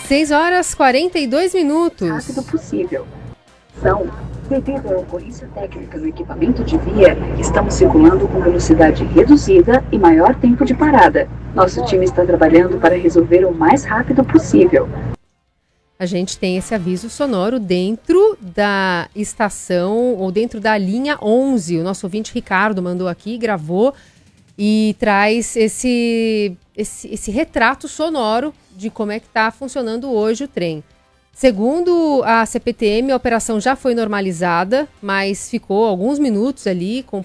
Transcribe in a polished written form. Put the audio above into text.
6h42. Rápido possível. Devido à ocorrência técnica no equipamento de via, estamos circulando com velocidade reduzida e maior tempo de parada. Nosso time está trabalhando para resolver o mais rápido possível. A gente tem esse aviso sonoro dentro da estação, ou dentro da linha 11. O nosso ouvinte Ricardo mandou aqui, gravou e traz esse retrato sonoro de como é que está funcionando hoje o trem. Segundo a CPTM, a operação já foi normalizada, mas ficou alguns minutos ali com